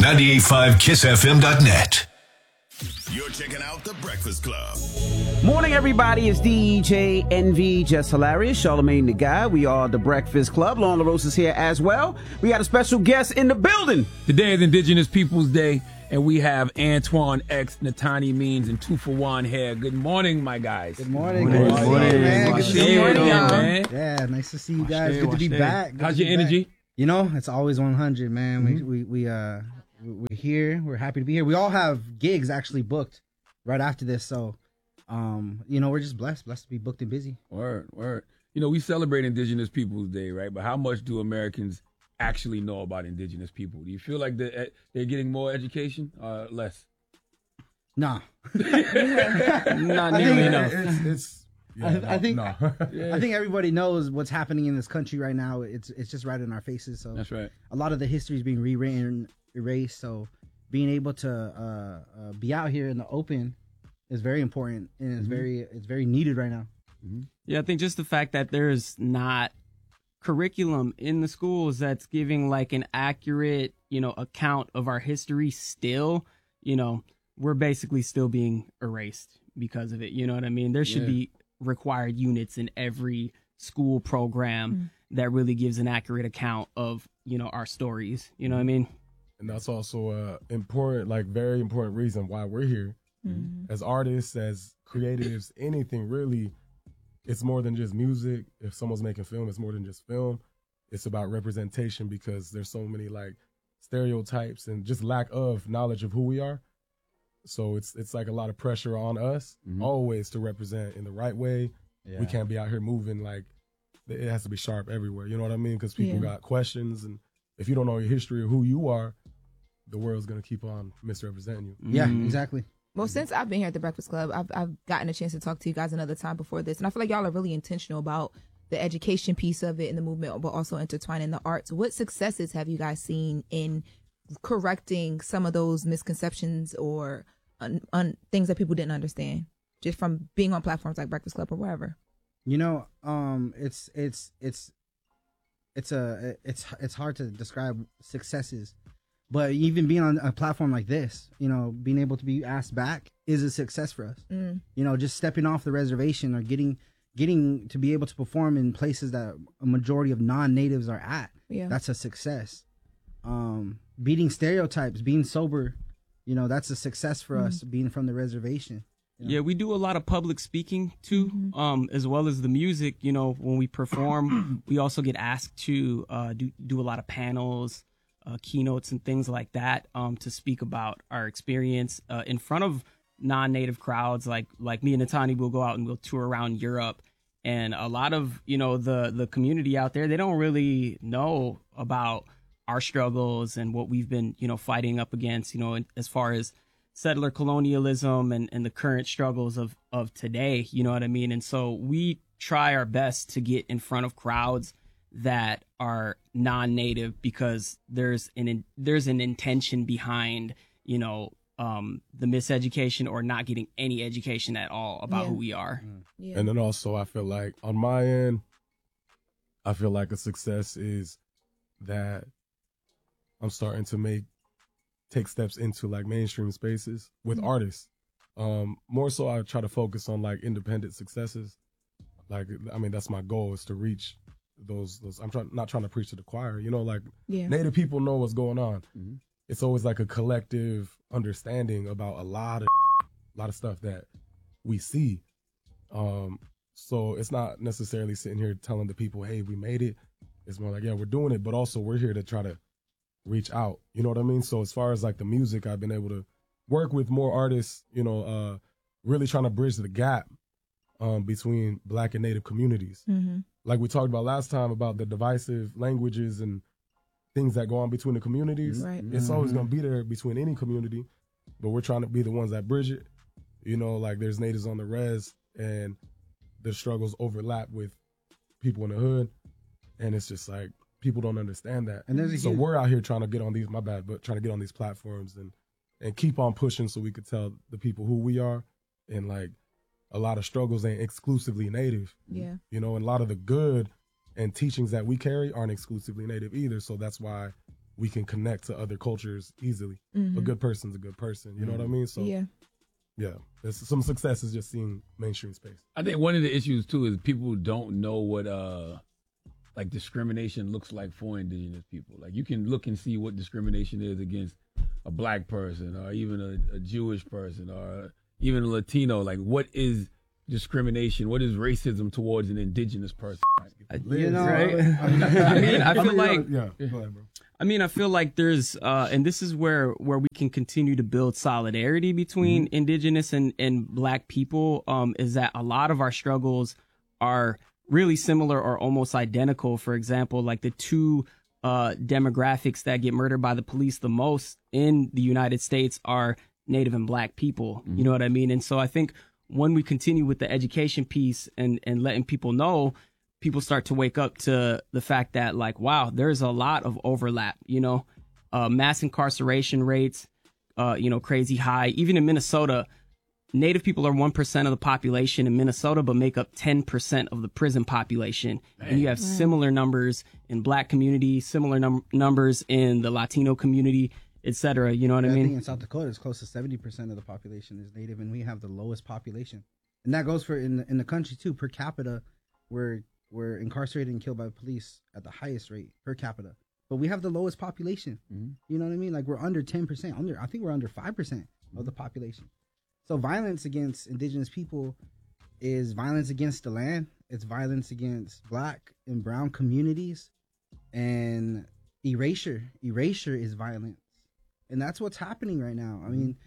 98.5KissFM.net. You're checking out The Breakfast Club. Morning, everybody. It's DJ NV, Just Hilarious, Charlamagne the Guy. We are The Breakfast Club. Lauren LaRosa is here as well. We got a special guest in the building. Today is Indigenous Peoples Day, and we have Antoine X, Natani Means, and 2 for 1 here. Good morning, my guys. Good morning. Good morning, man. Good to see you y'all, man. Yeah, nice to see you guys. Good to be back. Good How's to your be energy? back. You know, it's always 100, man. We're here. We're happy to be here. We all have gigs actually booked right after this, so we're just blessed to be booked and busy. Word. You know, we celebrate Indigenous Peoples Day, right? But how much do Americans actually know about Indigenous people? Do you feel like they're getting more education or less? Nah. Not nearly enough. I think everybody knows what's happening in this country right now. It's just right in our faces. So that's right. A lot of the history is being rewritten, erased. So being able to be out here in the open is very important, and it's very needed right now. Mm-hmm. Yeah, I think just the fact that there's not curriculum in the schools that's giving like an accurate, account of our history still, we're basically still being erased because of it. You know what I mean? There should be required units in every school program that really gives an accurate account of, our stories. You know what I mean? And that's also very important reason why we're here. As artists, as creatives, anything really. It's more than just music. If someone's making film, it's more than just film. It's about representation, because there's so many like stereotypes and just lack of knowledge of who we are. So it's like a lot of pressure on us always to represent in the right way. Yeah. We can't be out here moving like it has to be sharp everywhere. You know what I mean? Because people got questions, and if you don't know your history of who you are, the world's gonna keep on misrepresenting you. Yeah, exactly. Well, since I've been here at the Breakfast Club, I've gotten a chance to talk to you guys another time before this, and I feel like y'all are really intentional about the education piece of it and the movement, but also intertwining the arts. What successes have you guys seen in correcting some of those misconceptions or things that people didn't understand, just from being on platforms like Breakfast Club or wherever? It's hard to describe successes. But even being on a platform like this, being able to be asked back is a success for us. Just stepping off the reservation or getting to be able to perform in places that a majority of non-natives are at. Yeah. That's a success. Beating stereotypes, being sober, that's a success for us, being from the reservation. Yeah, we do a lot of public speaking too, as well as the music. When we perform, we also get asked to do a lot of panels, keynotes and things like that, to speak about our experience in front of non-native crowds. Like me and Natani will go out and we'll tour around Europe, and a lot of the community out there, they don't really know about our struggles and what we've been fighting up against, as far as settler colonialism and the current struggles of today. You know what I mean? And so we try our best to get in front of crowds that are non-native, because there's an intention behind the miseducation or not getting any education at all about who we are. And then also I feel like on my end, I feel like a success is that I'm starting to take steps into like mainstream spaces with artists. More so I try to focus on like independent successes. Like, I mean, that's my goal, is to reach those I'm not trying to preach to the choir, Native people know what's going on. It's always like a collective understanding about a lot of stuff that we see. So it's not necessarily sitting here telling the people, hey, we made it. It's more like, yeah, we're doing it, but also we're here to try to reach out. You know what I mean? So as far as like the music, I've been able to work with more artists, really trying to bridge the gap between Black and Native communities. Like we talked about last time about the divisive languages and things that go on between the communities. Right. It's always going to be there between any community, but we're trying to be the ones that bridge it. Like there's natives on the res and the struggles overlap with people in the hood. And it's just like, people don't understand that. And so we're out here trying to get on these, trying to get on these platforms and keep on pushing so we could tell the people who we are. And like, a lot of struggles ain't exclusively Native. Yeah. And a lot of the good and teachings that we carry aren't exclusively Native either. So that's why we can connect to other cultures easily. A good person's a good person. You know what I mean? So Yeah. yeah, there's some success is just seeing mainstream space. I think one of the issues too is people don't know what like discrimination looks like for indigenous people. Like you can look and see what discrimination is against a black person or even a Jewish person or even a Latino. Like what is discrimination? What is racism towards an indigenous person? You know, Right? I mean, I feel like yeah, go ahead, bro. I mean, I feel like there's, and this is where we can continue to build solidarity between indigenous and black people, is that a lot of our struggles are really similar or almost identical. For example, like the two demographics that get murdered by the police the most in the United States are Native and black people. You know what I mean? And so I think when we continue with the education piece and letting people know, people start to wake up to the fact that, like, wow, there's a lot of overlap, you know, mass incarceration rates, you know, crazy high. Even in Minnesota, Native people are 1% of the population in Minnesota, but make up 10% of the prison population. And you have similar numbers in black community, similar numbers in the Latino community, et cetera. You know what I I mean? think in South Dakota, it's close to 70% of the population is Native, and we have the lowest population. And that goes for in the country too. Per capita, we're incarcerated and killed by police at the highest rate per capita, but we have the lowest population. You know what I mean? Like we're under 10%. I think we're under 5% of the population. So violence against indigenous people is violence against the land. It's violence against black and brown communities, and erasure is violence, and that's what's happening right now. I mean,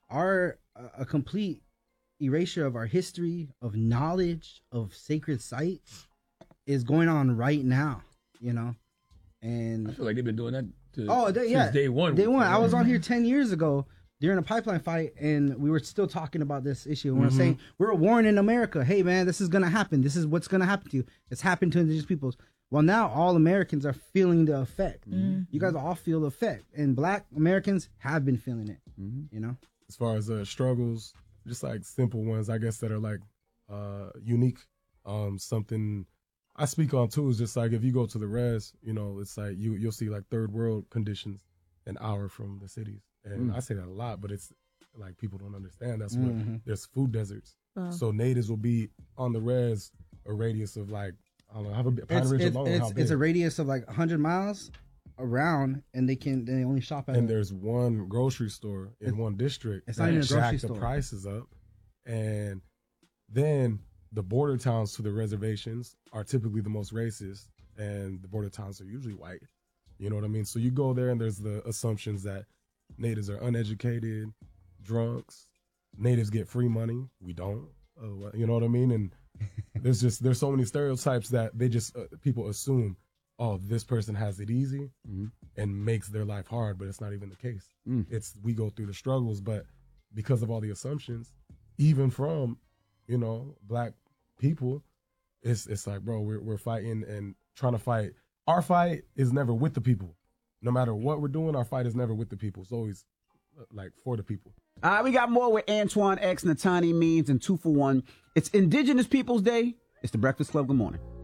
a complete erasure of our history, of knowledge, of sacred sites is going on right now, you know. And I feel like they've been doing that since day one. Day one. I was on here 10 years ago during a pipeline fight, and we were still talking about this issue. And we were saying, we're warning America, hey, man, this is going to happen. This is what's going to happen to you. It's happened to indigenous peoples. Well, now all Americans are feeling the effect. You guys all feel the effect. And black Americans have been feeling it, you know? As far as struggles, just like simple ones, I guess, that are like unique. Something I speak on too is just like if you go to the res, you know, it's like you'll see like third world conditions an hour from the cities. And I say that a lot, but it's like people don't understand. That's what there's food deserts. So natives will be on the res a radius of like, I don't know, have a Pine Ridge alone. It's a radius of like 100 miles around, and they only shop at. And there's one grocery store in one district. It's not even a grocery jack store. the prices up, and then the border towns to the reservations are typically the most racist, and the border towns are usually white. You know what I mean? So you go there, and there's the assumptions that natives are uneducated, drunks. Natives get free money. We don't. You know what I mean? And there's so many stereotypes that they just people assume, oh, this person has it easy and makes their life hard, but it's not even the case. It's we go through the struggles, but because of all the assumptions, even from, you know, black people, it's like, bro, we're fighting and trying to fight. Our fight is never with the people. No matter what we're doing, our fight is never with the people. It's always like for the people. We got more with Antoine X, Natani Means, and 2 for 1. It's Indigenous Peoples Day. It's the Breakfast Club. Good morning.